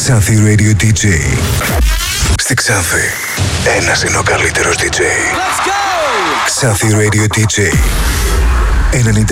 Xanthi Radio DJ. Στη Ξάνθη, ένας είναι ο καλύτερος DJ. Let's go! Xanthi Radio DJ.